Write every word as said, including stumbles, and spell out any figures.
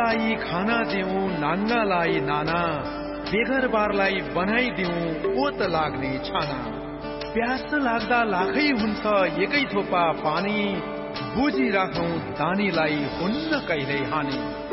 बालाई खाना दिउँ नाङ्गालाई नाना, बेघरबारलाई बनाइदिउँ ओत लाग्ने छाना। प्यास लाग्दा लाखै हुन्छ एकै थोपा पानी, बुझिराखौं दानीलाई हुन्न कहिल्यै हानि।